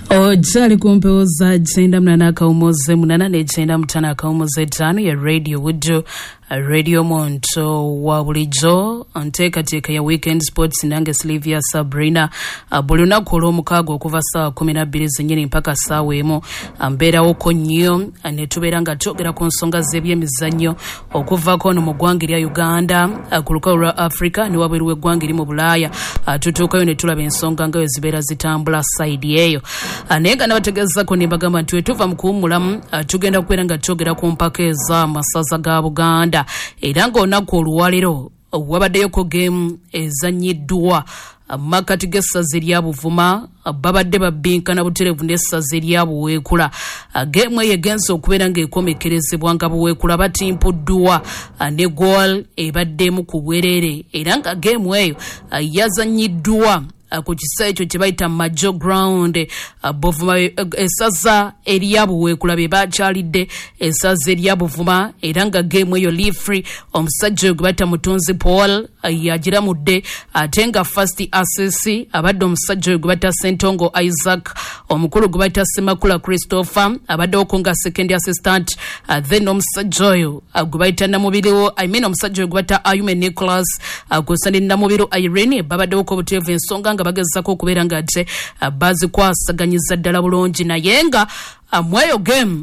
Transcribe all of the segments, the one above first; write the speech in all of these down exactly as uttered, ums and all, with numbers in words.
Ojali kumpeoza jenda mnana kaumoze mnana ne jenda mtana kaumoze tano ya radio wujo radio monto wa bulijo anteka teka ya weekend sports nange Sylvia Sabrina buluna kolo mukago okuva saa kumi na bbiri zenyini mpaka saa wemo ambera oko nnyo netuberanga togera ku nsonga z'ebyemizannyo okuva kono mu ggwanga lya Uganda ku lukalu lwa Africa ne wabweru w'eggwanga mu Bulaaya tutuukayo ne tulaba ensonga nga zibeera zitambula side eyo anenga nabategeza ko ne bagamba nti tuva mu kuwumulamu tugenda kubeera nga togera ku mpaka eza masaza ga Buganda era ng'olunaku oluwaliro wabaddeyo ko game ezannyiddwa makati g'essaza erya Buvuma babadde babbinkana buterevu n'essaza erya Buweekula game eyo egenza okubeera ng'ekomekerezebwa nga Buweekula batimpuddwa ne goal ebaddemu ku bwereere era nga game eyo yazannyiddwa ku kisa ekyo kye bayita Majo Ground Buvuma essaza erya Buweekula be bakyalidde essaza erya Buvuma era nga game eyo Leafrey omusajja gwe bayita Mutunzi Paul yagiramudde ate nga first assist abadde omusajja gwe bayita Sentongo Isaac omukulu gwe bayita Semakula Christopher abadde oko nga second assistant uh, then omusajja oyo uh, gwe bayita Namubiro I mean omusajja gwe bayita Ayume Nicholas agosane uh, Namubiro Irene babadde oko buteevu ensonga nga bagezako okubeera nga ate uh, bazikwasaganyiza ddala bulungi naye nga uh, mweyo game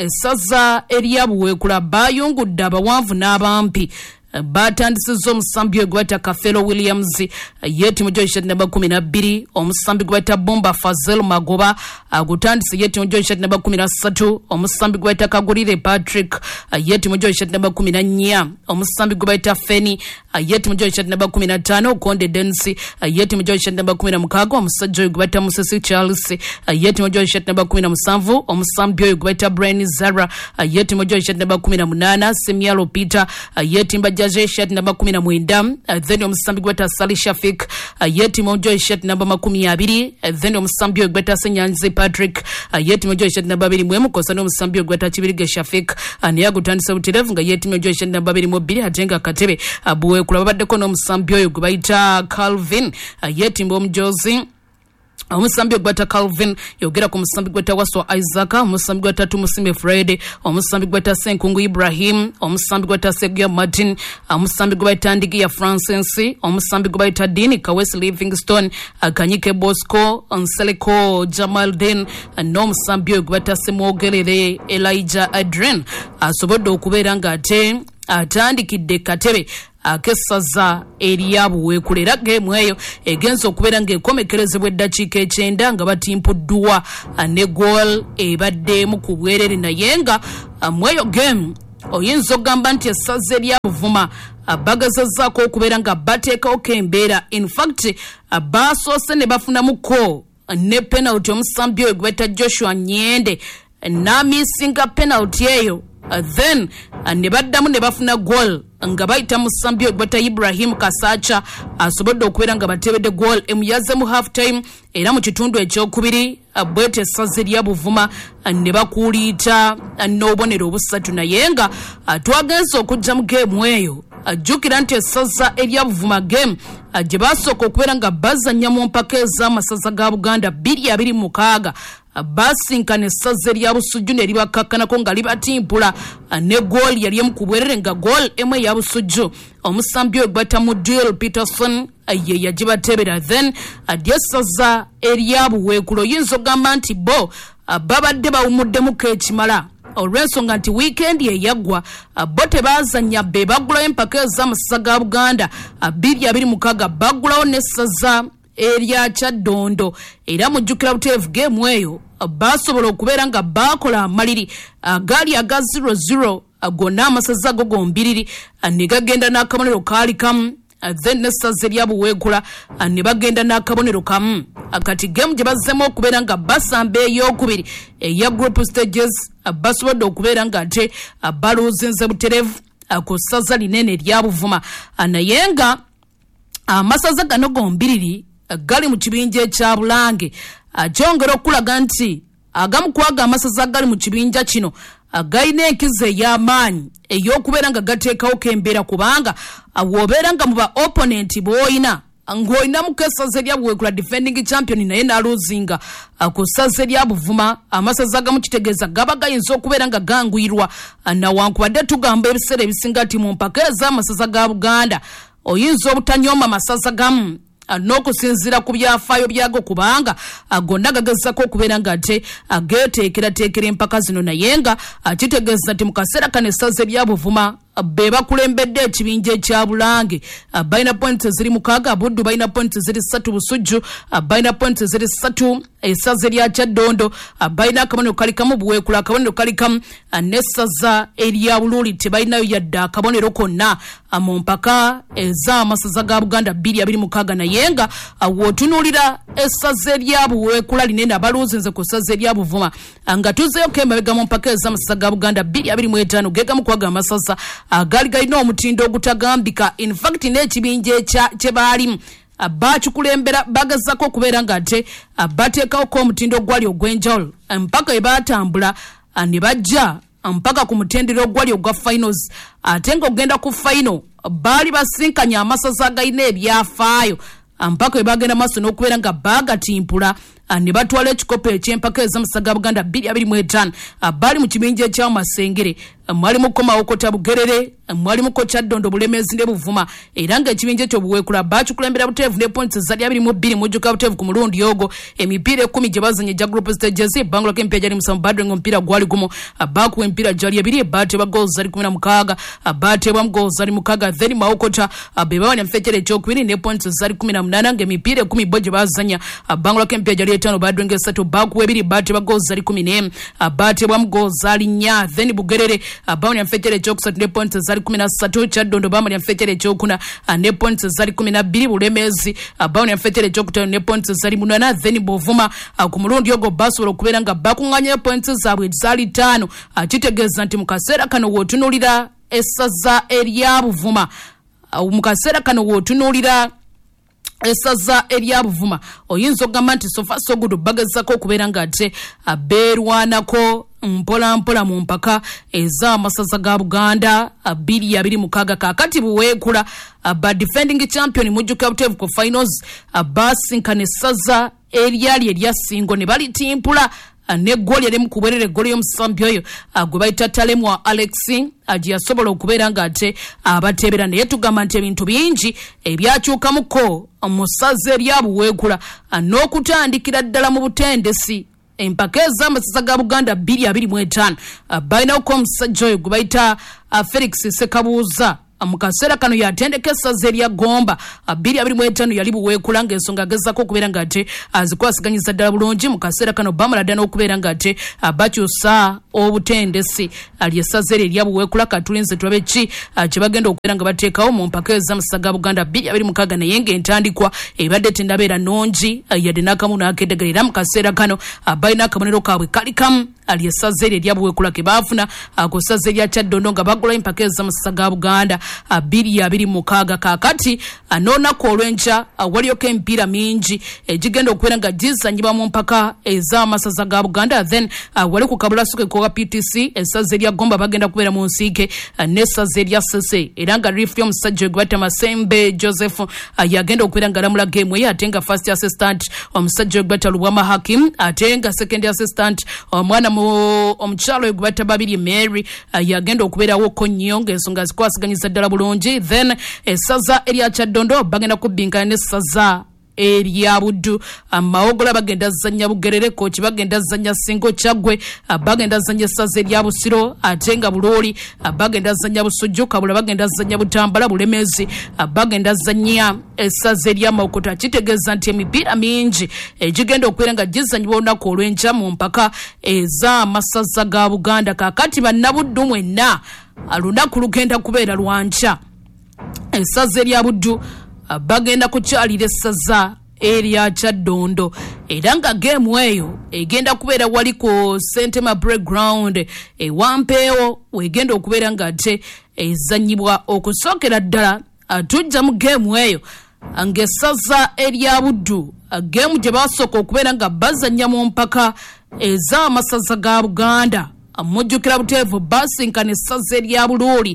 essaza erya Buweekula bayungudde abawanvu n'abampi batandisizza omusambi gwe bayita Kafelo Williams yetimu gy'ekisatu namba kumi na bbiri omusambi gwe bayita Bomba Fazel Magoba agutandise yetimu gy'ekisatu namba kumi na ssatu omusambi gwe bayita Kagulire Patrick yetimu gy'ekisatu namba kumi na nnya omusambi gwe bayita Feni yetimu gy'ekisatu namba kumi na ttaano Konde Densi yetimu gy'ekisatu namba kumi na mukaaga omusajja oyo gwe bayita Musisi Charles yetimu gy'ekisatu namba kumi na musanvu omusambi oyo gwe bayita Brian Zara yetimu gy'ekisatu namba kumi na munaana Semialo Peter yetimba Jajeshat namba kumi na mwenda then omusambi gweta Sali Shafik yeti mojo shat namba makumi abiri then omusambi gweta Senyanzi Patrick yeti mojo shat namba abiri mwemu kosano omusambi gweta Kibirige Shafik ani yagutandisa buterevu nga yeti mojo shat namba abiri mu bbiri ajenga Katebe Buweekula babadde ko n'omusambi oyo gwe bayita Calvin yeti mbomjozi omusambi gwata Calvin yogera ku musambi gwata Waso Isaac omusambi gwata Tumusime Fred omusambi gwata Senkungu Ibrahim omusambi gwata Segya Martin omusambi gwata Ndigi ya Francis omusambi gwata Dini Kawesi Livingstone Kanyike Bosco Nseleko Jamaldin n'omusambi gwata Semogerere Elijah Adrian asobodde okubeera nga ate atandikidde Katebe akessaza erya Buweekula era game eyo egenza okubeera ng'ekomekerezebwa eddakiika ekyenda nga batimpuddwa ne goal ebaddemu ku bwereere naye nga mweyo game oyinza okugamba nti essaza erya Buvuma bagezezzaako okubeera nga bateekawoko embeera in fact basoose ne bafunamuko ne penalty omusambi oyo gwe bayita Joshua Nyende n'amisinga penalty eyo Uh, then uh, ne baddamu ne bafuna goal nga bayita musambi oyo gwata Ibrahim Kasacha asobodde okubeera nga batebedde goal emuyaze mu half time era mu kitundu ekyokubiri uh, bwete essaza erya Buvuma uh, ne bakuliita uh, n'obubonero obusatu naye nga uh, twagenza okujja mu game eyo ajjukira uh, nti essaza erya Buvuma game uh, gye basooka okubeera nga bazannya mu mpaka ez'amasaza ga Buganda bbiri abiri mu mukaaga basinkana essaza erya Busujju ne libakakkanako nga libatimpula ne goal yali emu ku bwereere nga goal emu eya Busujju omusambi oyo gwata Mudil Peterson ye yagibatebera then adya essaza erya Buweekula oyinza okugamba nti bo babadde bawummuddemu ekimala olw'ensonga nti weekend yeyaggwa bo tebazannya be baggulayo empaka ez'amasaza ga Buganda bbiri abiri mukaaga baggulawo n'essaza erya Kyaddondo era mujjukira buteevu game eyo basobola okubeera nga bakola amaliri agaali aga zero zero gonna amasaza go gombiriri ne gagenda n'akabonero kaali kamu then n'essaza erya Buweekula ne bagenda n'akabonero kamu kati game gye bazzemu okubeera nga basamba ey'okubiri eya group stages basobodde okubeera nga ate baluuzinze buterevu ku ssaza linene erya Buvuma naye nga amasaza gano gombiriri gali mu kibinja ekya Bulange akyongera okulaga nti agamu kwaga amasaza gali mu kibinja kino agayina enkizo ey'amaanyi ey'okubeera nga gateekawo kembeera kubanga awobeera nga mu ba opponent b'oyina ngoina mukesaze lya Buweekula defending champion naye naluzinga akusaze lya Buvuma amasaza gamu kitegeza gaba gayinza okubeera nga gangwirwa na wankubadde tugamba ebiseera ebisinga ti mu mpaka ez'amasaza ga Buganda oyinza obutanyoma masaza gamu n'okusinziira ku byafaayo byago kubanga agonna gagezako okubeera nga ate ageeteekerateekera empaka zino naye nga kitegeeza nti mu kaseera kano essaza erya Buvuma be bakulembedde ekibinja ekya Bulange balina points ziri mukaaga Buddu balina points ziri ssatu Busujju balina points ziri ssatu essaza erya Kyaddondo balina akabonero kali kamu Buweekula akabonero kali kamu n'essaza erya Buluuli tebalinayo yadde akabonero konna mu mpaka ez'amasaza ga Buganda bbiri abiri mukaaga naye nga wootunuulira essaza erya Buweekula linene abaluuzinze ku ssaza erya Buvuma nga tuzeeko emabega mu mpaka ez'amasaza ga Buganda bbiri abiri mu etaano geegamu kwaga amasaza agali galina omutindo ogutagambika in fact n'ekibinja kye baalimu bakikulembera bagezako okubeera nga ate bateekawo ko omutindo ogwali ogw'enjawulo mpaka we baatambula ne bajja mpaka ku mutendero ogwali ogwa finals ate ng'ogenda ku final baali basinkanya amasaza agalina ebyafaayo mpaka we bagenda maaso n'okubeera nga baagatimpula ne batwala ekikopo eky'empaka ez'amasaza ga Buganda bbiri abiri mu etaano baali mu kibinja ekyamasengere mwali mukomawo kota Bugerere mwali muko Kyaddondo Bulemeezi ne Buvuma era nga ekibinja ekyo Buweekula bakikulembera buteevu ne points zali abiri mu bbiri mujjuka buteevu ku mulundi ogwo emipiira ekkumi gye bazanye gya group stages Bangula ke emipiira gyali musanvu Badrengo omupiira gwali gumu bakuwa emipiira gyali ebiri baatebwa goals zali kumi na mukaaga baatebwa goals zali mukaaga then Mawokota be bawanya mufekyere ekyokubiri ne points zali kumi na munaana nga emipiira ekkumi bo gye bazanya Bangula ke emipiira gyali etaano Badrengo esatu bakuwa ebiri baatebwa goals zali kumi n'emu baatebwa goals zali nnya then Bugerere bawanya mufekyere ekyokusatu ne points zali kumi na ssatu Kyaddondo bamanya mufekyere ekyokuna ne points zali kumi na bbiri Bulemeezi bawanya mufekyere ekyokutaano ne points zali munaana then Buvuma ku mulundi ogwo basobola okubeera nga bakuŋŋanya points zaabwe zali ttaano kitegeeza nti mu kaseera kano wootunuulira essaza erya Buvuma mu kaseera kano wootunuulira essaza erya Buvuma oyinza okugamba nti so far so good bagezako okubeera nga ate beerwanako mpola mpola mu mpaka ez'amasaza ga Buganda bbiri abiri mukaaga kaakati Buweekula ba defending champion mujjuka buteevu ku finals basinkana essaza eryali erya Ssingo ne balitimpula ne goli yali mukubwerere goli y'omusambi oyo gwe bayita Talemwa Alex gye yasobola okubeera nga ate abateebera naye tugamba nti ebintu bingi ebyakyukamuko mu ssaza erya Buweekula n'okutandikira ddala mu butendesi empaka ez'amasaza ga Buganda bbiri abiri mu etaano balinawo omusajja oyo gwe bayita Felix Sekabuuza mu kaseera kano yatendeka essaza erya Gomba bbiri abiri mu etaano yali Buweekula ng'ensonga agezako okubeera nga ate azikwasiganyiza ddala bulungi mu kaseera kano bamala ddala n'okubeera nga ate bakyusa obutendesi ly'essaza eryo erya Buweekula katulinze tulabe ki kye bagenda okubeera nga bateekawo mu mpaka ez'amasaza ga Buganda bbiri abiri mukaaga naye ng'entandikwa ebadde tendabeera nnungi yadde n'akamu n'akeddagala era mu kaseera kano balina akabonero kaabwe kali kamu ly'essaza eryo erya Buweekula ke baafuna ku ssaza erya Kyaddondo nga bagulayo empaka ez'amasaza ga Buganda bbiri abiri mukaaga kaakati n'olunaku olw'enkya waliyoko emipiira mingi egigenda okubeera nga gizanyibwa mu mpaka ez'amasaza ga Buganda then wali ku kabulasuke kowa P T C essaza erya Gomba bagenda kubeera mu nsiike n'essaza erya Sese era nga referee omusajja gwe bayita Masembe Joseph yagenda okubeera nga alamula game eyo ate nga first assistant omusajja gwe bayita Lubwama Hakim ate nga second assistant omwana omukyalo gwe bayita Babiri Mary yagenda okubeerawoko nnyo ng'ensonga zikwasiganyiza ddala bulungi then essaza erya Kyaddondo bagenda kubinkana n'essaza erya Buddu Mawogola bagenda zanya Bugerere Kochi bagenda zanya Singo Kyaggwe bagenda zanya essaza erya Busiro ate nga Bulooli bagenda zanya Busujju Kabula bagenda zanya Butambala Bulemeezi bagenda zanya essaza erya Mawokota kitegeeza nti emipiira mingi egigenda okubeera nga gizanyibwa olunaku olw'enkya mu mpaka ez'amasaza ga Buganda kaakati bannabuddu mwenna lunaku lugenda kubeera lwankya essaza erya Buddu bagenda kukyalira essaza erya Kyaddondo era nga game eyo egenda kubeera wali ku Sentema Playground ewampeewo wegenda okubeera nga ate ezanyibwa okusookera ddala tujja mu game eyo ng'essaza erya Buddu game gye basooka okubeera nga bazanya mu mpaka ez'amasaza ga Buganda mujjukira buteevu basinkana essaza erya Buluuli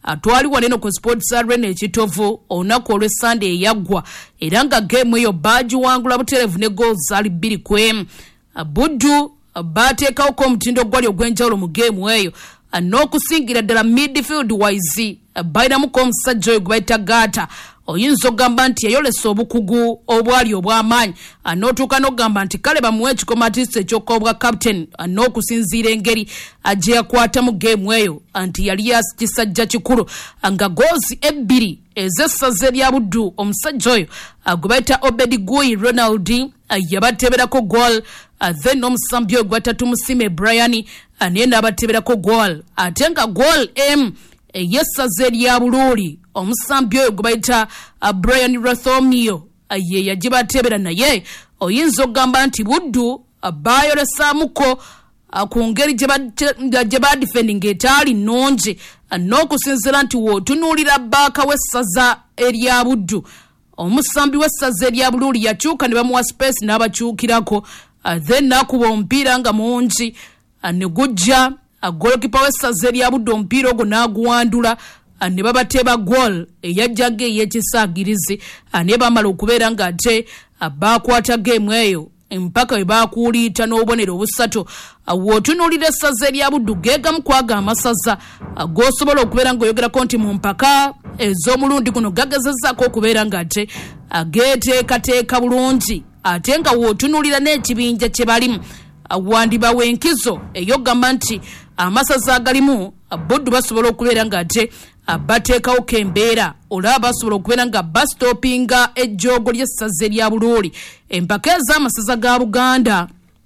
atwali waneno ku Sports Arena ekitovu olunaku olwe Sunday yaggwa era nga game eyo Badge wangula buterevu ne goals ali bbiri ku emu. Buddu bateekawo ko omutindo gwali ogw'enjawulo mu game eyo n'okusingira ddala midfield wise bayinamuko omusajja oyo gwe bayita Gata. Oyinza ogamba nti yayolesa obukugu obwali obw'amaanyi n'otuuka n'ogamba nti kale bamuwe ekikomatisi ekyokka obwa captain n'okusinziira engeri gye yakwata mu game eyo nti yali kisajja kikulu nga goozi ebbiri ez'essaza erya Buddu omusajja oyo gwe bayita Obedi Guyi Ronald yabateeberako goal, then n'omusambi oyo gwe bayita Tumusime Brian naye n'abateeberako goal ate nga goal emu ey'essaza erya Buluuli omusambi oyo gwe bayita Brian Rathomio ye yagibateebera naye oyinza ogamba nti Buddu baayolesaamuko ku ngeri gye badifendinga etaali nnungi n'okusinziira nti wootunuulira bbaaka w'essaza erya Buddu omusambi w'essaza erya Buluuli yakyuka ne bamuwa space n'abakyukirako then n'akuba omupiira nga mungi ne gujja golokipa w'essaza erya Buddu omupiira ogwo n'aguwandula ne babateeba goal eyajjaga ey'ekisaagirizi ne bamala okubeera nga ate baakwata game eyo empaka we baakuuliita n'obubonero obusatu. Wootunuulira essaza erya Buddu geegamu kwaga amasaza g'osobola okubeera ng'oyogerako nti mu mpaka ez'omulundi guno gagezezzaako okubeera nga ate geeteekateeka bulungi ate nga wootunuulira n'ekibinja kye balimu wandibawa enkizo eyogamba nti amasaza agalimu Buddu basobola okubeera nga ate bateekawo kembeera olaba basobola okubeera nga bastopinga ejjoogo ly'essaza erya Buluuli. Empaka ez'amasaza ga Buganda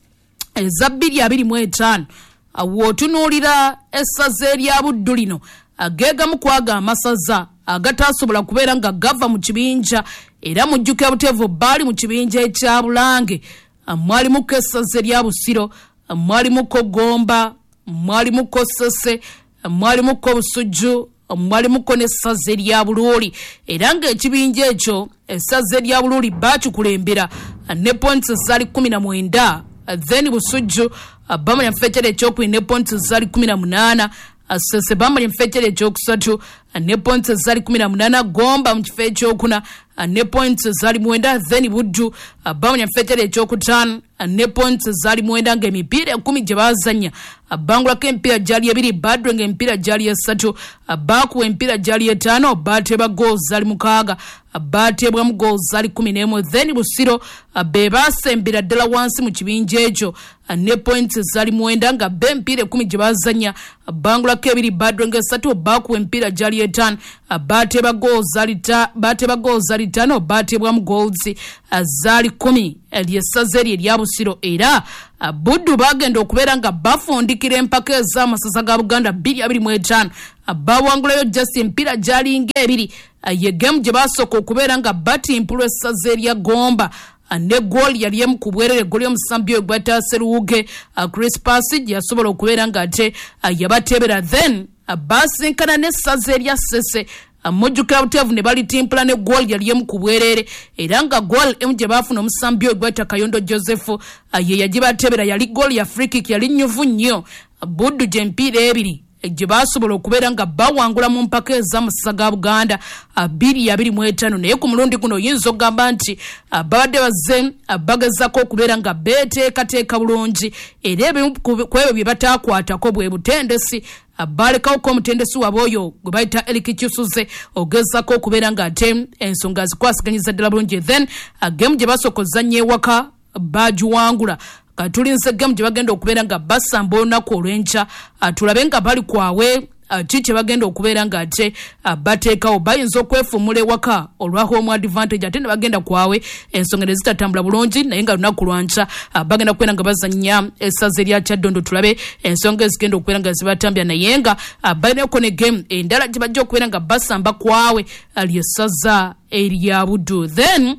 eza bbiri abiri mu etaano wootunuulira essaza erya Buddu lino ageegamu kwaga amasaza agataasobola kubeera nga gava mu kibinja era mujjukira buteevu baali mu kibinja ekya Bulange. Mwalimuko essaza erya Busiro, mwalimuko Gomba, mwalimuko Ssese, mwalimuko Busujju, mwalimuko n'essaza erya Buluuli era ng'ekibinja ekyo essaza erya Buluuli baakikulembera ne points zaali kumi na mwenda, then Busujju bamanya mu kifo ekyokubiri ne points zaali kumi na munaana, Ssese bamanya mu kifo ekyokusatu ne points zaali kumi na munaana, Gomba mu kifo ekyokuna ne points zaali mwenda, then Buddu bamanya mu kifo ekyokutaano ne points zaali mwenda ng'emipiira ekumi gye baazannya bangulako empiira gyali ebiri, Badru ng'emipiira gyali esatu, baakuwa empiira gyali etaano, baateeba goals zaali mukaaga, baateebwamu goals zaali kumi n'emu, then Busiro be baasembera ddala wansi mu kibinja ekyo ne points zaali mwenda nga be empiira ekumi gye baazannya bangulako ebiri, Badru ng'esatu, baakuwa empiira gyali etaano, baateeba goals zaali baateeba goals zaali ttaano, baateebwamu goals zaali kumi ly'essaza eryo erya Busiro era Buddu bagenda okubeera nga bafundikira empaka ez'amasaza ga Buganda bbiri abiri mu etaano bawangulayo just empiira gyalinga ebiri ye game gye basooka okubeera nga batimpulwa essaza erya Gomba ne goal yali emu ku bwerere goal y'omusambi oyo gwe bayita Seruwuge Crispus gye yasobola okubeera nga ate yabateebera, then basinkana n'essaza erya Ssese mujjukira buteevu ne balitimpula ne goal yali emu ku bwerere era nga goal emu gye baafuna omusambi oyo gwe bayita Kayondo Joseph ye yagibateebera yali goal ya free kick yali nnyuvu nnyo. Buddu gye empiira ebiri gye baasobola okubeera nga bawangula mu mpaka ez'amasaza ga Buganda bbiri abiri mu etaano naye ku mulundi guno oyinza okugamba nti babadde bazze bagezako okubeera nga beeteekateeka bulungi era ebimu ku ebyo bye bataakwatako bwe butendesi balekawo ko omutendesi wabwe oyo gwe bayita Eric Kyusuze ogezako okubeera nga ate ensonga zikwasiganyiza ddala bulungi, then game gye basooka ozannya ewaka baagiwangula. Katulinze game gye bagenda okubeera nga basamba olunaku olw'enkya tulabe nga bali kwawe ki kye bagenda okubeera nga ate bateekawo. Bayinza okwefuumula ewaka olwa home advantage ate ne bagenda kwawe ensonga ne zitatambula bulungi naye nga lunaku lwankya bagenda kubeera nga bazannya essaza erya Kyaddondo tulabe ensonga ezigenda okubeera nga zibatambya naye nga balinako ne game endala gye bajja okubeera nga basamba kwawe ly'essaza erya Buddu. Then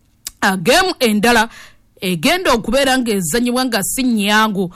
game endala egenda okubeera nga ezannyibwa nga si nnyangu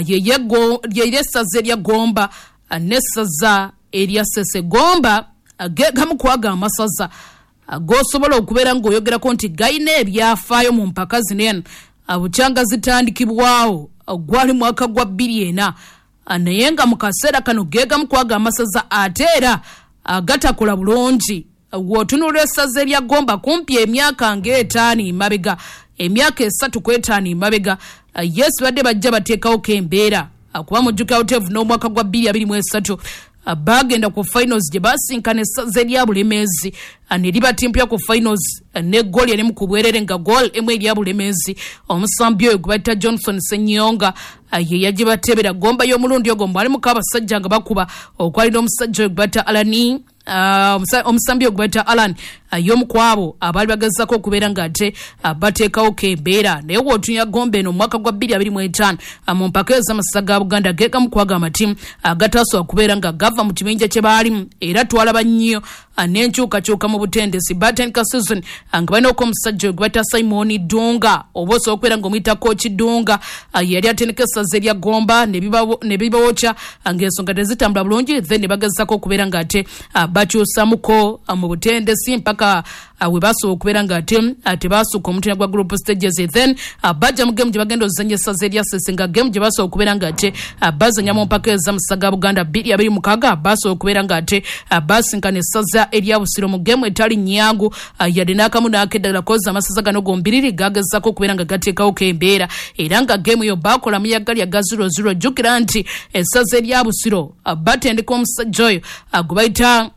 yey'essaza erya Gomba n'essaza erya Ssese. Gomba geegamu kwaga amasaza g'osobola okubeera ng'oyogerako nti gayina ebyafaayo mu mpaka zino eno bukyanga zitandikibwawo gwali mwaka gwa bbiri ena naye nga mu kaseera kano geegamu kwaga amasaza ate era agatakola bulungi wotunula essaza erya Gomba kumpi emyaka ng'etaano emabega emyaka esatu kwetaano emabega yes badde bajja bateekawo embeera kuba mujjuka otevu n'omwaka gwa bbiri abiri mu esatu bagenda ku finals gye basinkana essaza erya Bulemeezi ne libatimpya ku finals ne goal eri mu kubwerere nga goal emu erya Bulemeezi omusambi oyo gwe bayita Johnson Senyonga ye yaje batebera Gomba y'omulundi ogwo mwali muka abasajja nga bakuba okwali n'omusajja oyo gwe bayita Alani Uh, omusambi ogweta Alan ayomu kwabo abali bagazako okubeera nga ate bateekawo kembeera naye wotunya Gomba eno mwaka gwa bbiri abiri mu etaano mu mpaka ez'amasasa ga Buganda geeka mu kwaga amatimu agataasooka kubeera nga gava mu kibinja kye baalimu era twalaba nnyo n'enkyukakyuka mu butendesi batandika season nga balinaoko omusajja oyo gwe bayita Simon Dunga oba osobola okubeera ng'omuyita Coach Dunga yali atendeka essaza erya Gomba ne bibawookya ng'ensonga tezitambula bulungi then ne bagazako okubeera nga ate bakyusamuko mu butendesi mpaka we basobola okubeera nga ate tebasukka omutendera gwa group stages then bajja mu game gye bagenda ozanya essaza erya Ssese nga game gye basobola okubeera nga ate bazanya mu mpaka ez'amasasa ga Buganda bbiri abiri mukaaga basobola okubeera nga ate basinkana essaza erya Busiro mu game etali nnyangu yadde n'akamu n'akeddagala koza amasaza gano gombiriri gagezako okubeera nga gateekawo kembeera era nga game eyo bakola muyaga lya ga zero zero jjukira nti essaza erya Busiro batendeka omusajja oyo gwe bayita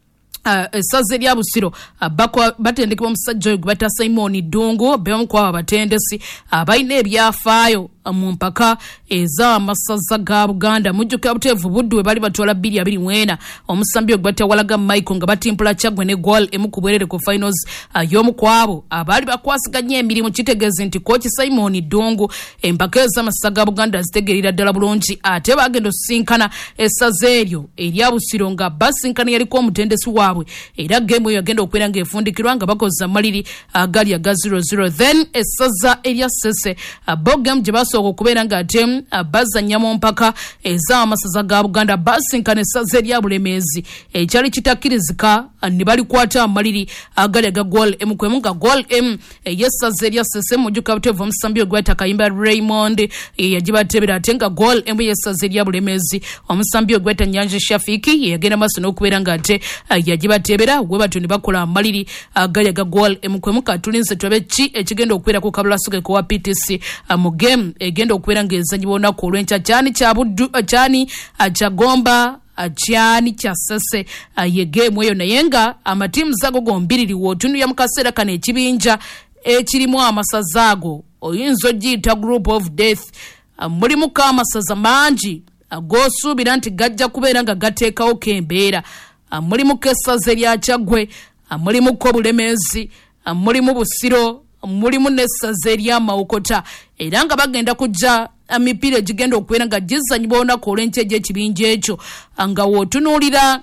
essaza erya Busiro batendekebwa omusajja oyo gwe bayita Simon Dungu bemu kwabo abatendesi abalina ebyafaayo mu mpaka ez'amasaza ga Buganda mujjuka buteevu buddu we bali batwala bbiri abiri mu ena omusambi ogwe bayita Walaga Michael nga batimpula Kyaggwe ne goal emu ku bwerere ku finals y'omu kwabo abali bakwasiganya emirimu kitegeeza nti Coach Simon Dungu empaka ez'amasaza ga Buganda zitegeerera ddala bulungi ate bagenda okusinkana essaza eryo erya Busiro nga basinkana yaliko omutendesi waabwe era game eyo yagenda okubeera ng'efundikirwa nga bakoza maliri agali aga zero zero then essaza erya Ssese bo game gye basobola okubeera nga ate bazanya mu mpaka ez'amasaza ga Buganda basinkana essaza erya Bulemeezi ekyali kitakkirizika ne balikwata amaliri agali aga goal emu kwemu nga goal emu ey'essaza erya Ssese mujjuka buteevu omusambi ogwe bayita Kayimba Raymond yagibatebera ate nga goal emu y'essaza erya Bulemeezi omusambi ogwe bayita Nyanja Shafiki yagenda maaso n'okubeera nga ate yagibatebera we batyo ne bakola amaliri agali aga goal emu kwemu katulinze tulabe ki ekigenda okubeera ku Kabulasuke ku wa P T C mu game egenda okubeera ng'ezanyibwa olunaku olw'enkya kyani kya buddu kyani kya Gomba kyani kya Ssese ye game eyo naye nga amatiimu zago gombiriri wootunulira mu kaseera kano ekibinja ekirimu amasaza ago oyinza ogiyita group of death mulimu ka amasaza mangi ag'osuubira nti gajja kubeera nga gateekawo kembeera mulimu k'essaza erya Kyaggwe mulimu ko Bulemeezi mulimu Busiro mulimu n'essaza erya Mawokota era nga bagenda kujja emipiira egigenda okubeera nga gizanyibwa olunaku olw'enkya egy'ekibinja ekyo nga wootunuulira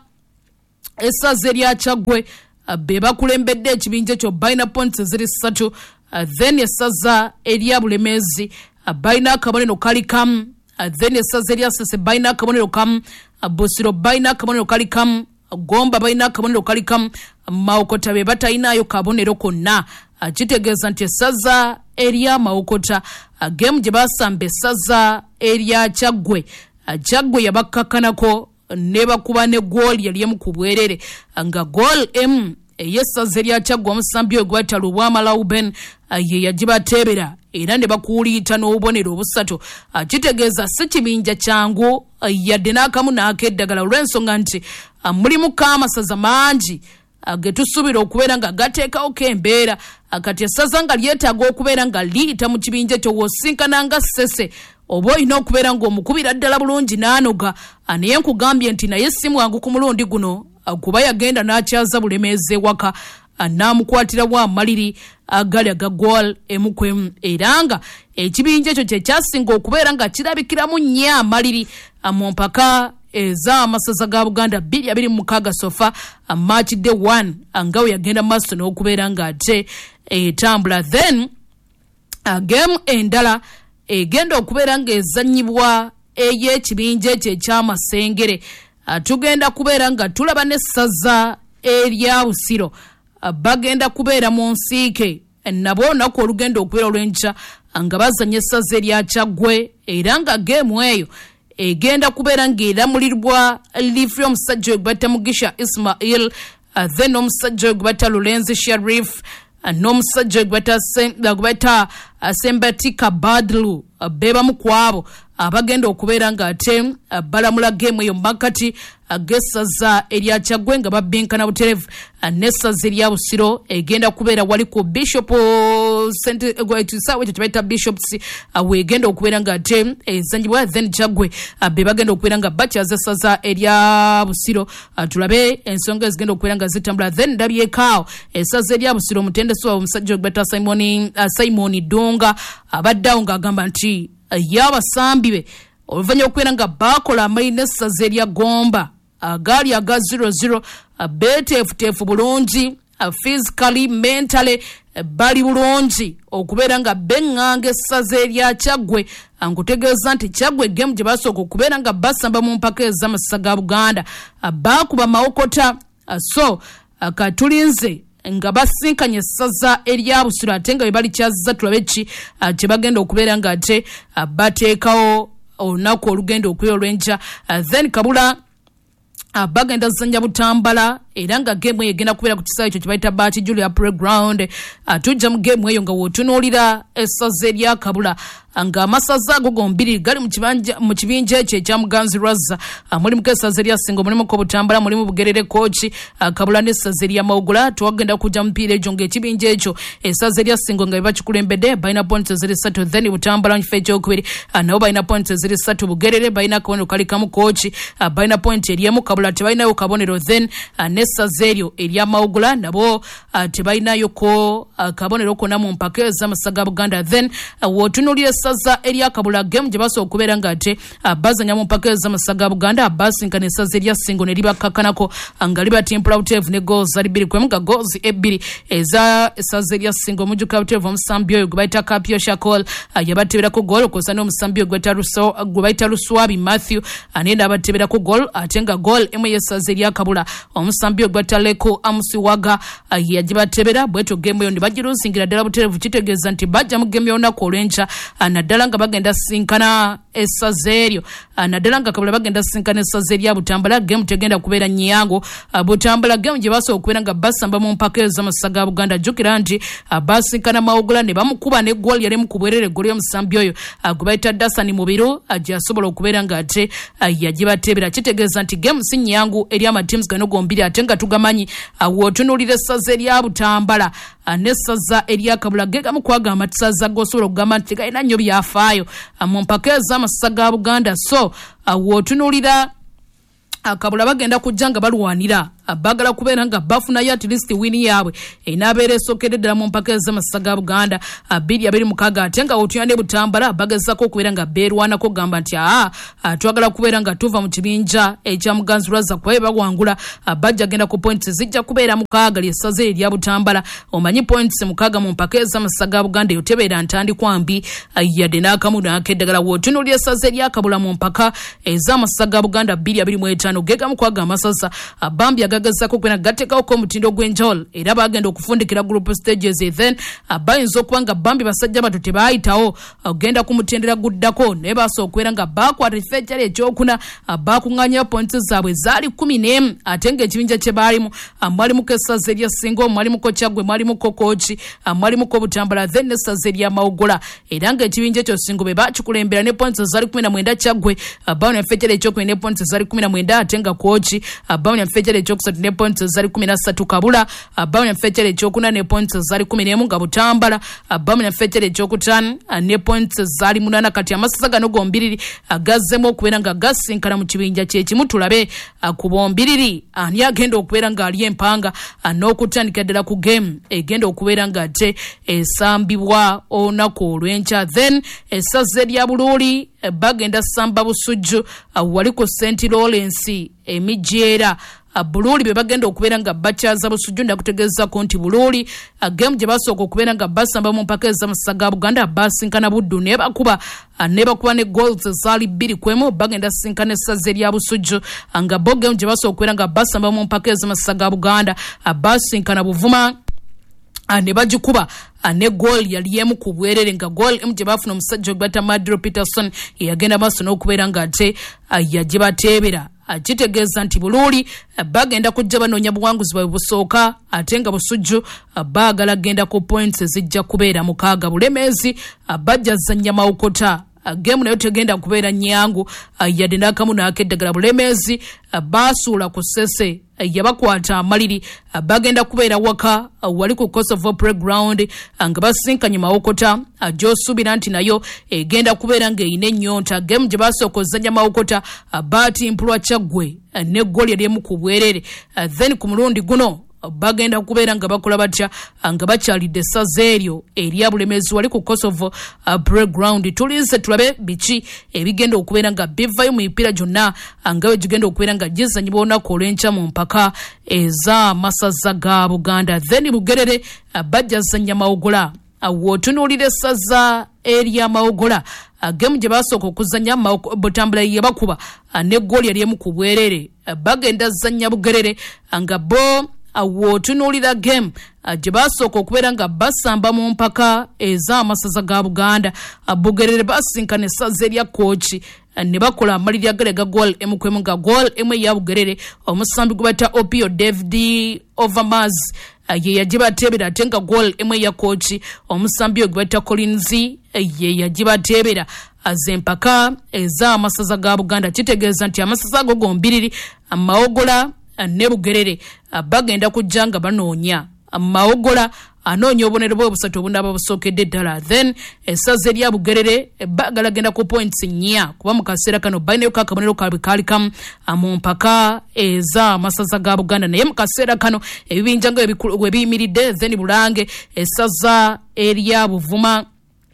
essaza erya Kyaggwe be bakulembedde ekibinja ekyo balina points ziri ssatu then essaza erya Bulemeezi balina akabonero kali kamu then essaza erya Ssese balina akabonero kamu Busiro balina akabonero kali kamu Gomba balina akabonero kali kamu Mawokota be batalinayo kabonero konna kitegeeza nti essaza erya Mawokota game gye basamba essaza erya Kyaggwe Kyaggwe yabakkakanako ne bakuba ne goal yali emu ku bwerere nga goal emu ey'essaza erya Kyaggwe omusambi oyo gwe bayita Lubwama Lauben ye yagibatebera era ne bakuuliyita n'obubonero obusatu kitegeeza si kibinja kyangu yadde n'akamu n'akeddagala olw'ensonga nti mulimu k'amasaza mangi getusuubira okubeera nga gateekawo kembeera kati essaza nga lyetaaga okubeera nga liyita mu kibinja ekyo wosinkana nga Ssese oba olina okubeera ng'omukubira ddala bulungi n'anoga naye nkugambye nti naye si mwangu ku mulundi guno kuba yagenda n'akyaza Bulemeezi ewaka n'amukwatirawo amaliri agali aga goal emu kwemu era nga ekibinja ekyo kye kyasinga okubeera nga kirabikiramu nnyo amaliri mu mpaka ez'amasaza ga Buganda bbiri abiri mu mukaaga sofa match day one nga we yagenda maaso n'okubeera nga ate etambula then game endala egenda okubeera ng'ezannyibwa ey'ekibinja ekyo ekyamasengere tugenda kubeera nga tulaba n'essaza erya Busiro bagenda kubeera mu nsiike nabo olunaku olugenda okubeera olw'enkya nga bazanya essaza erya Kyaggwe era nga geemu eyo egenda kubeera ng'eramulirwa liifu y'omusajja ogubata Mugisha Ismail, uh, then omusajja ogubata Lulenzi Sharif, uh, n'omusajja ogubata ogubata uh, Sembatika Badlu, uh, bebamu kwabo abagenda okubeera ng'ate uh, balamula game eyo makati agessaza erya Kyaggwe nga babbinkana buterevu n'essaza erya Busiro egenda kubeera wali ku Bishop sawa ekyo kibaita Bishops wegenda okubeera ng'ate ezanyibwa then Kyaggwe be bagenda okubeera nga bakyaza essaza erya Busiro. Tulabe ensonga ezigenda okubeera nga zitambula then ndabyekaawo essaza erya Busiro omutendesi wa omusajja ogubata Simon Simon Dunga abaddawo ng'agamba nti y'abasambi be oluvannyuma okubeera nga baakola amayina essaza erya Gomba agaali aga zero zero beeteefuteefu bulungi physically mentally bali bulungi okubeera nga beŋŋanga essaza erya Kyaggwe. Nkutegeeza nti Kyaggwe game gye basooka okubeera nga basamba mu mpaka ez'amasisa ga Buganda baakuba mawokota, so katulinze nga basinkanye essaza erya Busiro ate nga bwe balikyaziza tulabe ki kye bagenda okubeera nga ate bateekawo olunaku olugenda okuya olw'enkya. Then Kabula bagenda zanya Butambala era nga game egenda kubeera ku kisaawe ekyo kibayita Bati Julia Playground. Tujja mu game eyo nga wootunuulira essaza erya Kabula nga amasaza ago gombiri gali mu kibinja ekyo ekya Muganzi Razza. Mulimu essaza erya Ssingo, mulimu ko Butambala, mulimu Bugerere Kochi, Kabula n'essaza erya Mawugula. Twagenda kujja mupiira egyo ng'ekibinja ekyo essaza erya Ssingo nga bakikulembedde balina points ziri ssatu, then Butambala mu kifo ekyokubiri nabo balina points ziri ssatu, Bugerere balina kabonero kali kamu, Kochi balina point eriemu, Kabula tebalinayo kabonero, then n'essaza eryo erya Mawugula nabo tebalinayo ko kabonero konna mu mpaka ez'amasisa ga Buganda. Then wootunuulira essaza erya Kabula game gye basooka okubeera ng'ate bazanya mu mpaka ez'amasisa ga Buganda basinkana essaza erya Ssingo ne libakkakanako nga libatimpula buteevu ne goals ali bbiri kwemu nga goals ebbiri eza essaza erya Ssingo. Omujjuka buteevu omusambi oyo gwe bayita Kapio Shakol yabateberako goal okusa n'omusambi oyo gwe bayita Luswabi Matthew anenda abateberako goal ate nga goal emu y'essaza erya Kabula omusambi oyo gwe bayita Leko Amusiwaga yagibatebera bwetyo game eyo ne bagiruzingira ddala buterevu. Kitegeeza nti bajja mu game y'olunaku olw'enkya naddala nga bagenda sinkana essaza eryo naddala nga Kabula bagenda sinkana essaza erya Butambala. Game tegenda kubeera nnyango. Butambala game gye basooka okubeera nga basamba mu mpaka ez'amasisa ga Buganda. Jjukira nti basinkana Mawugula ne bamukuba ne goal yali mu kubwerere goal y'omusambi oyo gwe bayita Dasani Mubiru gyasobola okubeera ng'ate yagibatebera. Kitegeeza nti game si nnyangu eri amatiimu gano gombiri ate nga tugamanyi wootunuulira essaza erya Butambala n'essaza erya Kabula ge gamu kwaga amasaza g'osobola okugamba nti tegalina nnyo byafaayo mu mpaka ez'amasisa ga Buganda. So wootunuulira Kabula bagenda kujja nga balwanira bagala kubeera nga bafunayo at least win yaabwe enaabeera esookedde ddala mu mpaka ez'amasisa ga Buganda bbiri abiri mukaaga ate nga wootunuulira Butambala bagezako okubeera nga beerwanako kugamba nti aa twagala kubeera nga tuva mu kibinja ekya Muganzi Razza kuba bawangula bajja genda ku points zijja kubeera mukaaga ly'essaza erya Butambala. Omanyi points mukaaga mu mpaka ez'amasisa ga Buganda eyo tebeera ntandikwa mbi yadde n'akamu n'akeddagala. Wootunuulira essaza erya Kabula mu mpaka ez'amasisa ga Buganda bbiri abiri mu etaano ge gamu kwaga amasaza Bambi agagazako kwena gateekawo ko omutindo gw'enjawulo era bagenda okufundikira group stages. Then bayinza okuba nga Bambi basajja bato tebaayitawo ogenda kumutendera guddako naye basooka okubeera nga baakwata ekifo ekyali ekyokuna baakuŋŋaanyayo points zaabwe zaali kumi n'emu ate ng'ekibinja kye baalimu mwalimuko essaza erya Ssingo, mwalimuko Kyaggwe, mwalimuko Kochi, mwalimuko Butambala, then n'essaza erya Mawugula era ng'ekibinja ekyo Ssingo be baakikulembera ne points zaali kumi na mwenda, Kyaggwe baawona ekifo ekyali ekyokubiri ne points zaali kumi na mwenda ate nga Kochi baawona ekifo ekyali ekyokusatu ne points zaali kumi na ssatu, Kabula baawona ekifo ekyali ekyokuna ne points zaali kumi n'emu nga Butambala baawona ekifo ekyali ekyokutaano ne points zaali munaana. Kati amasaza gano gombiriri agazzemu okubeera nga gasinkana mu kibinja kyekimu. Tulabe ku bombiriri ani agenda okubeera nga ali empanga n'okutandika ddala ku game egenda okubeera nga ate esambibwa olunaku olw'enkya. Then essaza erya Buluuli bagenda samba Busujju wali ku Saint Lawrence Emijeera. Buluuli be bagenda okubeera nga bakyaza Busujju ndakutegeezako nti Buluuli game gye basooka okubeera nga basamba mu mpaka ez'amasisa ga Buganda basinkana Buddu ne bakuba ne bakuba ne goals zaali bbiri kwemu bagenda sinkana essaza erya Busujju nga bo game gye basooka okubeera nga basamba mu mpaka ez'amasisa ga Buganda basinkana Buvuma ne bagikuba ne goal yali emu ku bwerere nga goal emu gye bafuna omusajja ogubata Madro Peterson yagenda maaso n'okubeera nga ate yagibateebera. Kitegeeza nti bululi bagenda kujja banoonya buwanguzi bwe busooka ate nga busujju baagala genda ku points ezijja kubeera mukaaga. Bulemeezi bajja zanya Mawokota game nayo tegenda kubeera nyangu yadde n'akamu n'akeddagala. Bulemeezi baasuula ku Ssese yabakwata amaliri bagenda kubeera waka wali ku Kosovo playground nga basinkanye Mawokota gy'osuubira nti nayo egenda kubeera ng'eyina ennyonta. Game gye basooka ozanya Mawokota baatimpulwa Kyaggwe ne ggooli ery'emu ku bwerere. Then ku mulundi guno bagenda kubeera nga bakola batya nga bakyalidde essaza eryo erya Bulemeezi wali ku Kosovo uh, playground. Tulinze tulabe biki ebigenda okubeera nga bivayo mu mipiira gyonna nga we gigenda okubeera nga gizanyibwa olunaku olw'enkya mu mpaka eza masaza ga Buganda. Then Bugerere uh, bajja zanya Mawogola wootunuulira essaza erya Mawogola game gye basooka okuzanya Butambula ye bakuba ne ggooli ery'emu ku bwerere bagenda zanya Bugerere nga bo awootunuulira game gye basooka okubeera nga basamba mu mpaka ez'amasaza ga Buganda. Bugerere basinkana essaza erya Kooki ne bakola amaliri agalega goal emu kwemu nga goal emu eya Bugerere omusambi gwe bata Opio David Overmars ye yagibateebera ate nga goal emu eya Kooki omusambi gwe bata Collins ye yagibateebera. Azempaka ez'amasaza ga Buganda kitegeeza nti amasaza ago gombiriri Mawogola ne Bugerere bagenda kujja nga banoonya. Mawogola anoonya obubonero bwe busatu obunaba busookedde ddala. Then essaza erya Bugerere bagala genda ku points nnya kuba mu kaseera kano balinayo kakabonero kaabwe kaali kamu mu mpaka eza amasaza ga Buganda. Naye mu kaseera kano ebibinja nga we biyimiridde then Bulange essaza erya Buvuma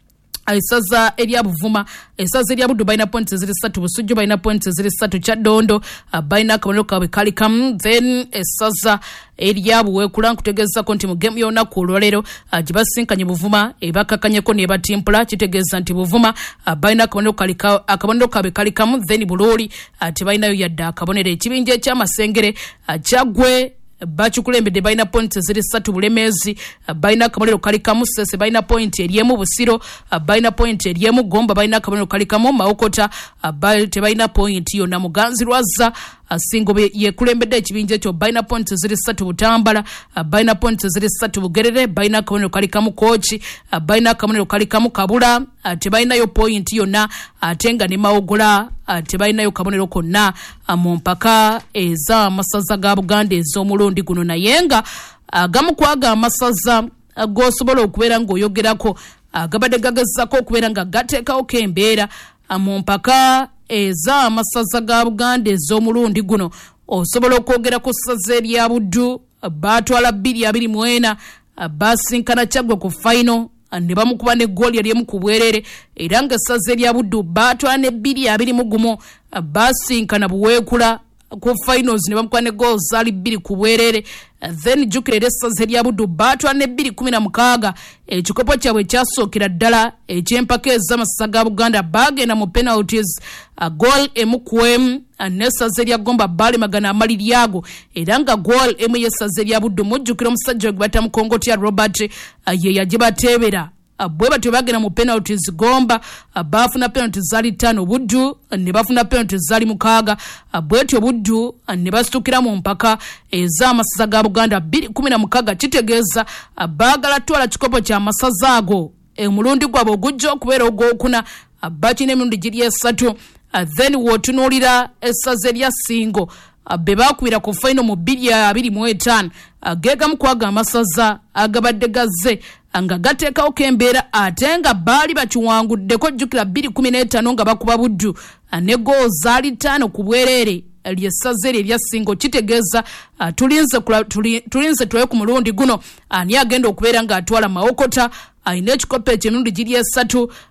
Esaza erya Buvuma esaza erya Buddu balina points ziri ssatu Busujju balina points ziri ssatu Kyaddondo balina akabonero kaabwe kaali kamu. Then esaza erya Buweekula nkutegeezako nti mu game y'olunaku olwaleero gye basinkanye Buvuma ebakakanyeko ne batimpula kitegeeza nti Buvuma balina akabonero kaabwe kaali kamu. Then Bulooli tebalinayo yadde akabonero. Ekibinja eky'Amasengere Kyaggwe bakikulembedde balina points ziri ssatu Bulemeezi balina akabonero kali kamu. Ssese balina point eryemu. Busiro balina point eryemu. Gomba balina akabonero kali kamu. Mawokota tebalina point yonna. Muganzirwazza Singo yekulembedde ekibinja ekyo balina point ziri ssatu. Butambala balina point ziri ssatu. Bugerere balina akabonero kali kamu. Kooki balina akabonero kali kamu. Kabula tebalinayo point yonna ate nga ne Mawogola tebalinayo kabonero konna mu mpaka eza amasaza ga Buganda ez'omulundi guno. Naye nga agamu kwaga amasaza g'osobola okubeera ng'oyogerako agabadde gagezzako okubeera nga gateekawo k'embeera mu mpaka eza amasaza ga Buganda ez'omulundi guno. Osobola okwogera ku ssaza erya Buddu baatwala bbiri abiri mu ena basinkana Kyaggwe ku final ne bamukuba ne ggooli ery'emu ku bwerere era nga essaza erya Buddu baatwala ne bbiri abiri mu gumu basinkana Buweekula ku finals ne bamukuba ne goal zaali bbiri ku bwerere. Then jjukira era essaza erya Buddu baatwala ne bbiri kumi na mukaaga. Ekikopo kyabwe kyasookera ddala eky'empaka ez'amasaza ga Buganda baagenda mu penalties goal emu ku emu n'essaza erya Gomba baalemagana amaliri ago era nga goal emu y'essaza erya Buddu mujjukira omusajja gwe bata Mukongotya Robert ye yagibateebera. Bwe batyo bagenda mu penalties. Gomba baafuna penalties zaali ttaano. Buddu ne bafuna penalties zaali mukaaga. Bwetyo Buddu ne basitukira mu mpaka ez'amasaza ga Buganda bbiri kumi na mukaaga. Kitegeeza baagala twala kikopo kya masaza ago omulundi gwabwe ogujja okubeera ogwokuna bakina emirundi giri esatu. Then wootunuulira essaza erya Singo be baakubira ku final mu bbiri abiri mu etaano geegamu kwaga amasaza agabadde gazze nga gateekawo k'embeera ate nga baali bakiwanguddeko. Jjukira bbiri kumi n'etaano nga bakuba Buddu ne goal zaali ttaano ku bwereere ly'essaza eryo erya Singo. Kitegeeza tulinze tulinze tulabe ku mulundi guno ani agenda okubeera ng'atwala Mawokota alina ekikopo eky'emirundi giri esatu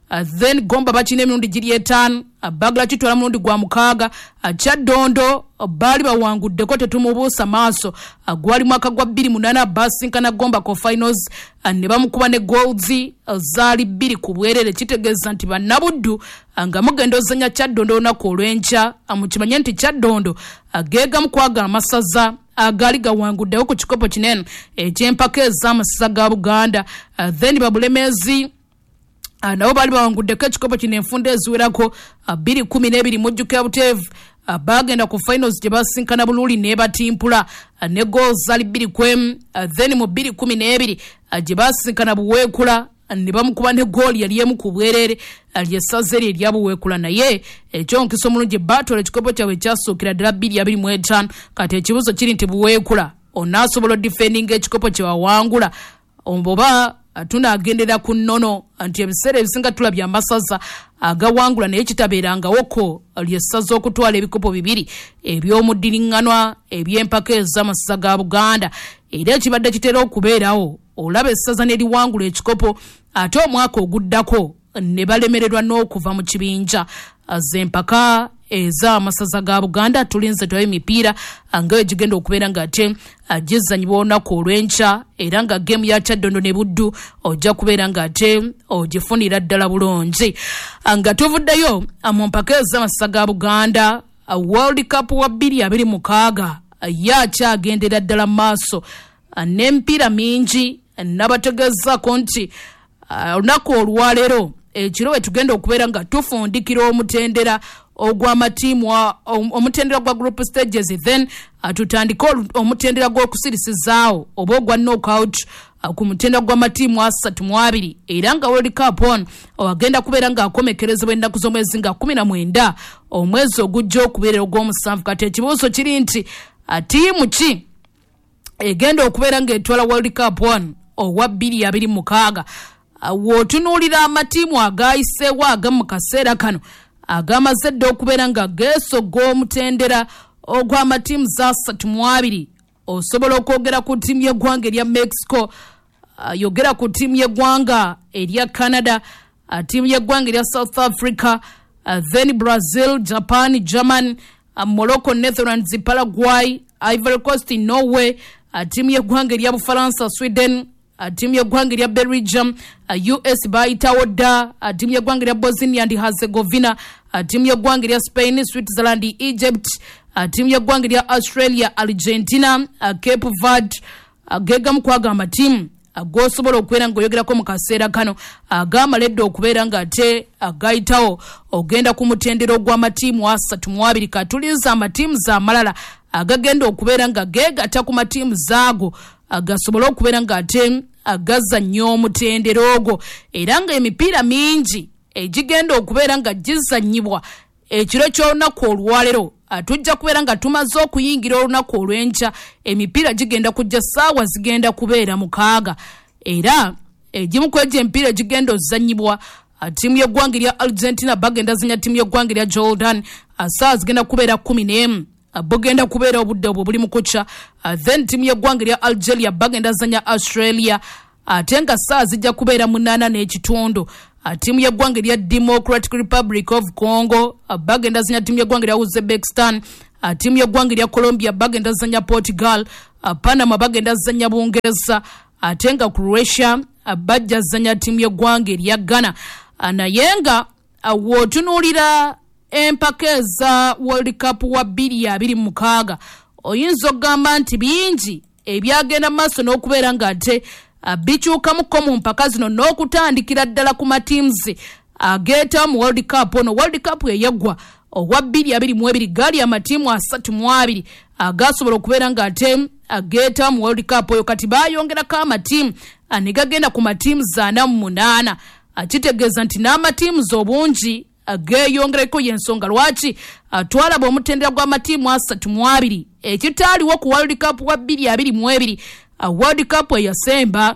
Uh, then Gomba bachine emirundi giri etaano, uh, Bagala kitwala murundi gwa mukaaga, uh, Kyaddondo uh, baali bawanguddeko tetumubuusa maaso, uh, gwali mwaka gwa bbiri munaana basinkana Gomba ko finals, uh, ne bamukuba ne goals uh, zaali bbiri ku bwerere, kitegeeza nti bannabuddu uh, nga mugenda ozannya Kyaddondo olunaku olw'enkya, uh, mukimanye nti Kyaddondo uh, geegamu kwaga amasaza agali gawanguddewo ku kikopo kinene eky'empaka ez'amasaza ga Buganda. uh, then Babulemezi Uh, nabo bali bawanguddeko ekikopo kino enfunda eziwerako uh, bbiri kumi n'ebiri mujjuko ya Buteevu, uh, bagenda ku finals gye basinkana Bululi ne batimpula uh, ne goals zali bbiri kwemu. uh, then mu bbiri kumi n'ebiri uh, gye basinkana Buweekula uh, ne bamukuba ne goali yali emu ku bwerere uh, ly'essaza eryo erya Buweekula, naye ekyonkisa omulungi batwala ekikopo kyabwe ekyasukira ddala bbiri abiri mu etaano. Kati ekibuzo kiri nti Buweekula onaasobola odifendinga ekikopo kye wawangula oba tunaagendera ku nnono nti ebiseera ebisinga tulabya amasaza agawangula naye kitabeerangawoko ly'essaza okutwala ebikopo bibiri eby'omuddiringanwa eby'empaka ez'amasaza ga Buganda. Era ekibadde kitera okubeerawo olaba essaza ne liwangula ekikopo ate omwaka oguddako ne balemererwa n'okuva mu kibinja. Z'empaka ez'amasaza ga Buganda tulinze twayo emipiira nga egigenda okubeera ng'ate gizanyibwa olunaku olw'enkya, era nga geemu ya Kyaddondo ne Buddu ojja kubeera ng'ate ogifunira ddala bulungi. Nga tuvuddeyo mu mpaka ez'amasaza ga Buganda, World Cup wa bbiri abiri mukaaga yakyagendera ddala mu maaso n'emipiira mingi. Nabategezaako nti olunaku olwaleero ekiro we tugenda okubeera nga tufundikira omutendera ogw'amatiimu omutendera gwa group stages, then uh, tutandika omutendera gw'okusirisizaawo oba ogwa knockout uh, ku mutendera gw'amatiimu asatu mu abiri, era nga World Cup on agenda kubeera ng'akomekerezebwa ennaku z'omwezi nga kumi na mwenda omwezi ogujja okubeera ogw'omusanvu. Kati ekibuuzo kiri nti uh, tiimu ki egenda okubeera ng'etwala World Cup on owa bbiri abiri mukaaga? Uh, wootunuulira amatiimu agayiseewo agamu mu kaseera kano agamaze dde okubeera nga geesogga omutendera ogw'amatiimu za asatu mu abiri, osobola okwogera ku ttiimu y'eggwanga erya Mexico, uh, yogera ku ttiimu y'eggwanga erya Canada, uh, ttiimu y'eggwanga erya South Africa, uh, then Brazil, Japan, German, uh, Morocco, Netherlands, Paraguay, Ivory Coast, Norway, uh, ttiimu y'eggwanga erya Bufaransa, Sweden, Uh, timu y'eggwanga erya Belgium, uh, U S bayitawo dda, uh, timu y'eggwanga erya Bosnia and Herzegovina, uh, timu y'eggwanga erya Spain, Switzerland, Egypt, uh, timu y'eggwanga erya Australia, Argentina, uh, Cape Verde, uh, geegamu kwaga amatiimu uh, g'osobola okubeera ng'oyogerako mu kaseera kano uh, gaamaledde okubeera ng'ate uh, gayitawo ogenda ku mutendero ogw'amatiimu asatu mu abiri. Katuliza amatiimu z'amalala agagenda uh, okubeera nga geegatta ku matiimu zaago agasobola okubeera ng'ate agazannya omutendero ogwo, era nga emipiira mingi egigenda okubeera nga gizannyibwa ekiro ky'olunaku olwaleero. Tujja kubeera nga tumaze okuyingira olunaku olw'enkya, emipiira gigenda kujja ssaawa zigenda kubeera mukaaga, era egimu ku egyo emipiira gigenda ozannyibwa ttiimu y'eggwanga erya Argentina bagenda zanya ttiimu y'eggwanga erya Jordan, ssaawa zigenda kubeera kumi n'emu bugenda kubeera obudde obwo buli mu kuca. Uh, then ttiimu y'eggwanga erya Algeria bagenda zanya Australia, ate nga ssaawa zijja kubeera munaana n'ekitundu. Uh, ttiimu y'eggwanga erya Democratic Republic of Congo uh, bagenda zanya ttiimu y'eggwanga erya Uzbekistan, uh, ttiimu y'eggwanga erya Colombia bagenda zanya Portugal, uh, Panama bagenda zanya Bungereza, ate nga Croatia uh, bajja zanya ttiimu y'eggwanga erya Ghana. Uh, naye nga uh, wootunuulira empaka eza World Cup wa bbiri abiri mukaaga oyinza okugamba nti bingi ebyagenda maaso n'okubeera ng'ate uh, bikyukamuko mu mpaka zino n'okutandikira ddala ku matiimuzi ageeta mu World Cup ono. World Cup eyeggwa owa bbiri abiri mu ebiri gaali amatiimu asatu mu abiri agasobola okubeera ng'ate ageeta mu World Cup oyo. Kati baayongerako amatiimu uh, ne gagenda ku matiimu ana mu munaana, uh, kitegeeza nti n'amatiimu obungi geeyongereko y'ensonga lwaki uh, twalaba omutendera gw'amatiimu asatu mu abiri ekitaaliwo ku World Cup wa bbiri abiri mu ebiri. uh, World Cup eyasemba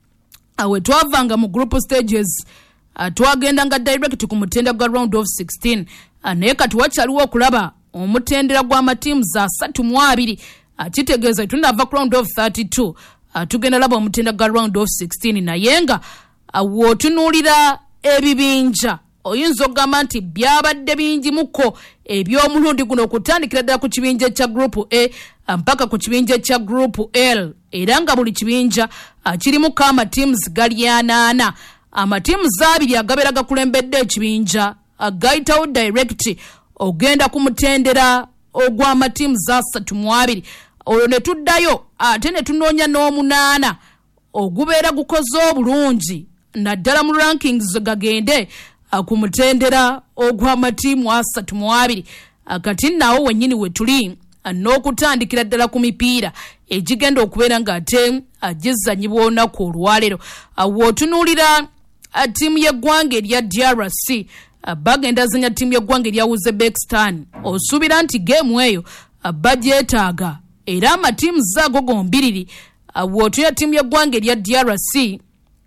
uh, we twavanga mu group stages uh, twagendanga direct ku mutendera gwa round of sixteen, uh, naye kati wakyaliwo okulaba omutendera gw'amatiimu za asatu mu abiri, uh, kitegeeza tunava ku round of thirty-two, uh, tugenda laba omutendera gwa round of sixteen, naye nga uh, wootunuulira ebibinja oyinza okugamba nti byabadde bingi muko eby'omulundi guno okutandikira ddala ku kibinja kya group A mpaka ku kibinja kya group L era nga buli kibinja kirimuko amatiimuzi gali anaana. Amatiimuzi abiri agabeera gakulembedde ekibinja agayitawo direct ogenda ku mutendera ogw'amatiimuzi asatu mu abiri. Olwo ne tuddayo ate ne tunoonya n'omunaana ogubeera gukoze obulungi naddala mu rankings gagende ku mutendera ogw'amatiimu asatu mu abiri. Kati naawo wennyini we tuli n'okutandikira ddala ku mipiira egigenda okubeera ng'ate agizanyibwa olunaku olwaleero. W'otunuulira ttiimu y'eggwanga erya D R C bagenda zanya ttiimu y'eggwanga erya Uzbekistan, osuubira nti geemu eyo bagyetaaga era amatiimu zaago gombiriri. W'otuya ttiimu y'eggwanga erya D R C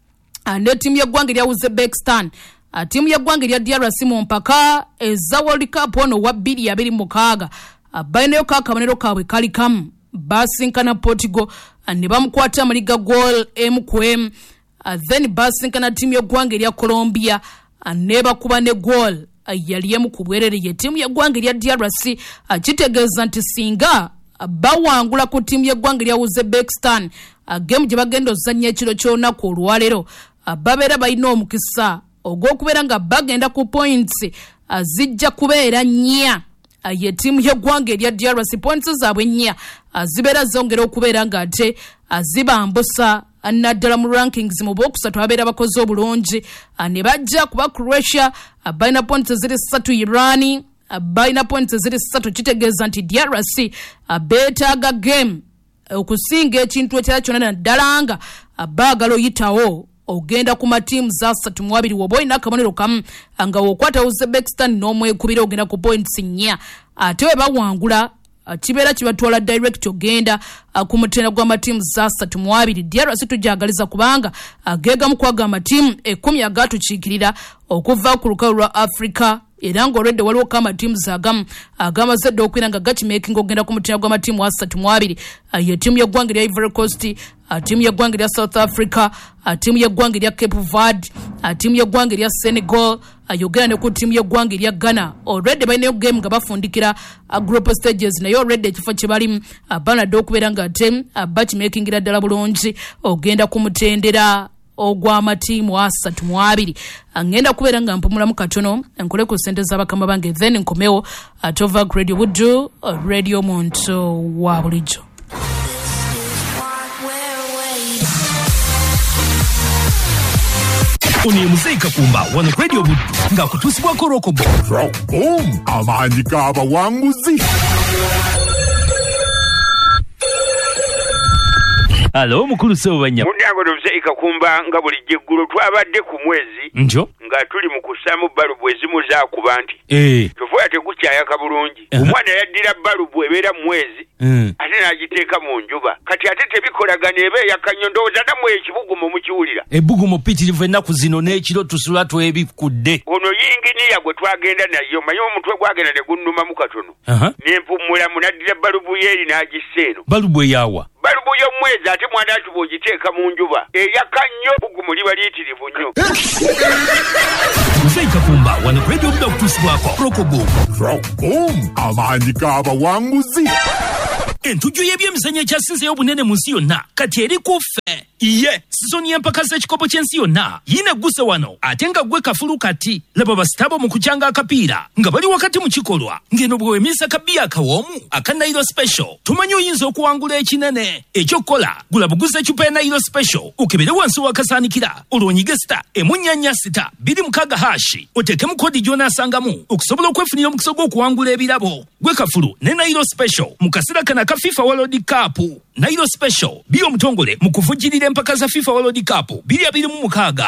ne ttiimu y'eggwanga erya Uzbekistan, ttiimu y'eggwanga erya D R C mu mpaka eza World Cup ono wa bbiri abiri mukaaga balinayo kaakabonero kaabwe kali kamu, basinkana Portugal ne bamukwata amaliga goal emu ku emu. Then basinkana ttiimu y'eggwanga erya Colombia ne bakuba ne goal yali emu ku bwerere. Ye ttiimu y'eggwanga erya D R C kitegeeza nti singa bawangula ku ttiimu y'eggwanga erya Uzbekistan geemu gye bagenda ozannya ekiro ky'olunaku olwaleero babeera balina omukisa ogw'okubeera nga bagenda ku points zijja kubeera nnya. Ye ttiimu y'eggwanga erya D R C points zaabwe nnya zibeera zongera okubeera ng'ate zibambusa naddala mu rankings mu bokusatu ababeera bakoze obulungi ne bajja kuba Croatia balina points ziri ssatu, Iran balina points ziri ssatu. Kitegeeza nti D R C beetaaga game okusinga ekintu ekirala kyonna naddala nga baagala oyitawo ogenda ku matiimu za ssatu mu abiri. Woba olina akabonero kamu nga w'okwata Uzbekistan n'omwekubira ogenda ku points nnya, ate we bawangula kibeera kibatwala direct ogenda ku mutendera gw'amatiimu za ssatu mu abiri. D R C tujagaliza kubanga geegamu kwaga amatiimu ekkumi agatukiikirira okuva ku lukalu lwa Africa era ng'olwedde waliwo ko amatiimu agamu agamaze dda okwira nga gakimeekinga ogenda ku mutendera gw'amatiimu asatu mu abiri. Ye ttiimu y'eggwanga erya Ivory Coast, ttiimu y'eggwanga erya South Africa, ttiimu y'eggwanga erya Cape Verde, ttiimu y'eggwanga erya Senegal, yogera ne ku ttiimu y'eggwanga erya Ghana. Already balinayo game nga bafundikira group stages naye already ekifo kye balimu banadde okubeera ng'ate bakimeekingira ddala bulungi ogenda ku mutendera ogw'amatiimu asatu mu abiri. Ngenda kubeera nga mpumulamu katono nkole ku ssente z'abakama bange then nkomewo at over Radio Buddu, Radio Monto wa bulijjo. Oni muzika kumba wana Radio Buddu nga kutusibwako Rokobo. Rokom amaanyi g'abawanguzi. Alo mukulu Ssobanya. Mundango muzika kumba nga buli jjeggulu twabadde ku mwezi. Njo Nga tuli mu kusamu balubu ezimu zaakuba nti. Eh. Tufuya tegukyayaka bulungi. Omwana yaddira balubu ebeera mu mwezi. Mm. Ate n'agiteeka mu njuba. Kati ate tebikolagana eba eyakannyo ndowooza namwe ekibugumu mukiwulira. Ebbugumu mpitirivu ennaku zino n'ekiro tusula twebikudde. Ono yinginiya gwe twagenda nayo manyi omutwe gwagenda ne gunnumamu katono. Aha. N'empummula munaddira balubu yeeri n'agissa eno. Balubu eyawa. Balubu y'omwezi ate mwana ati bw'ogiteeka mu njuba eyaka nnyo bbugumu liba liyitirivu nnyo. Muzika kumba wana Radio Buddu kutusibwako Rokobo. Rokom amaanyi g'abawanguzi. Entujju y'ebyemizannyo ekyasinzeyo obunene mu nsi yonna kati eri ku ffe. Iye sizoni y'empaka z'ekikopo ky'ensi yonna yina egguse wano ate nga gwe kafulu kati laba basitabo mu kukyanga akapiira nga bali wakati mu kikolwa ng'eno bwe wemiisa kabbiya akawoomu aka Nairo Special tumanyi oyinza okuwangula ekinene ekyokukola gula buguze ecupa ya Nairo Special okebere wansi wakasaanikira olwonyige sita emunnyanya sita biri mukaaga hashi oteekemu kodi gy'onaasangamu okusobola okwefunira omukisa gw'okuwangula ebirabo gwe kafulu ne Nairo Special mu kaseera kana ka FIFA World Cup. Nairo Special biyo omutongole mu kuvujjirira empaka za FIFA World Cup biri abiri mu mukaaga.